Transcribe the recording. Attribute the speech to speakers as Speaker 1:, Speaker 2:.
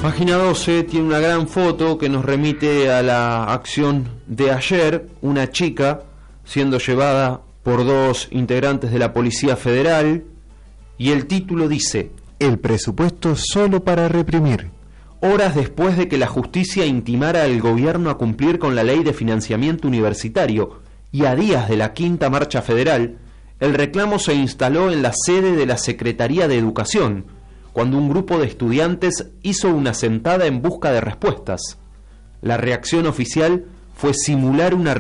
Speaker 1: Página 12 tiene una gran foto que nos remite a la acción de ayer, una chica siendo llevada por dos integrantes de la Policía Federal, y el título dice:
Speaker 2: El presupuesto solo para reprimir.
Speaker 1: Horas después de que la justicia intimara al gobierno a cumplir con la ley de financiamiento universitario y a días de la quinta marcha federal, el reclamo se instaló en la sede de la Secretaría de Educación, cuando un grupo de estudiantes hizo una sentada en busca de respuestas. La reacción oficial fue simular una